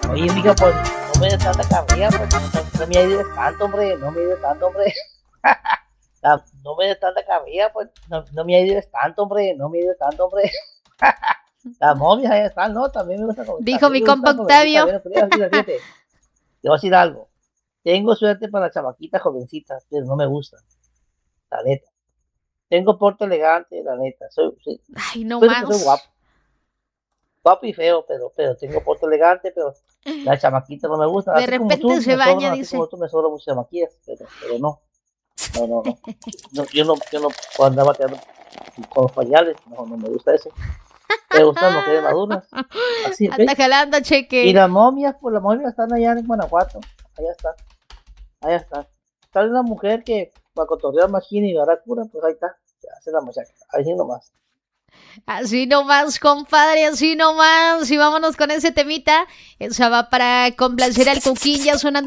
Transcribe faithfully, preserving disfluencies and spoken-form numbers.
Oye, mija, pues no me des tanta carrilla, pues no, no me ayudes tanto, hombre, no me ayudes tanto, hombre. Ah, no me des tanta carrilla, pues no, no me ayudes tanto, hombre, no me ayudes tanto, hombre. Las momias ahí están, ¿no? También me gusta comentar. Dijo mi compa Octavio. Te voy a decir algo. Tengo suerte para las chamaquitas jovencitas, pero no me gustan. La neta. Tengo porte elegante, la neta. Soy, soy, Ay, no pues, soy más. guapo. Guapo y feo, pero, pero tengo porte elegante, pero las chamaquitas no me gustan. De así repente como tú, se me baña, sobran, dice. así como tú me sobran muchas chamaquillas, pero, pero no. No, no, no. no yo no, yo no puedo andar bateando con los pañales, no, no me gusta eso. Me gustan las mujeres maduras. Así, Anda jalando, cheque. Y las momias, pues las momias están allá en Guanajuato. Allá están. Allá están. Está una mujer que para cotorrear machina y agarrar cura, pues ahí está. Se hace la muchacha. Ahí sí nomás. Así nomás, compadre, así nomás. Y vámonos con ese temita. Esa va para complacer al Cuquín, ya sonando.